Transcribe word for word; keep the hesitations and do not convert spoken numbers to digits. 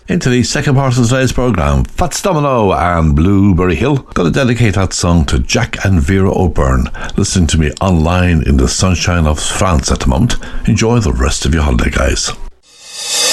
Into the second part of today's programme, Fats Domino and Blueberry Hill. Going to dedicate that song to Jack and Vera O'Byrne, listening to me online in the sunshine of France at the moment. Enjoy the rest of your holiday, guys.